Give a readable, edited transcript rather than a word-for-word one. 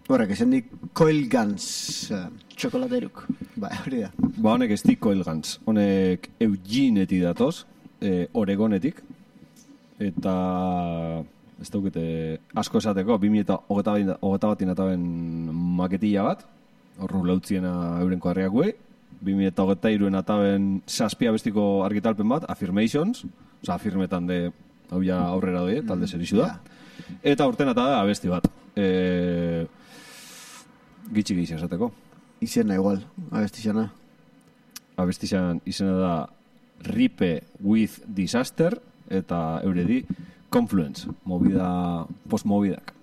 Horrek, esan dik Coil Guns, txokolateruk. Hori da. Honek ez dik Coil Guns. Honek Eugeneetik datoz, Oregonetik. Eta ez daukete asko esateko, 2021 ataben maketilla bat, horru lautziena eurenko harriakuei. 2023 ataben 7 abestiko argitalpen bat, Affirmations, afirmetan de hau ja aurrera doi, talde zerizu da. Eta urten eta da abesti bat. Gitxi gizia esateko. Izena igual, abesti izena. Abesti izena da Ripe with Disaster eta euredi Confluence, postmovidak.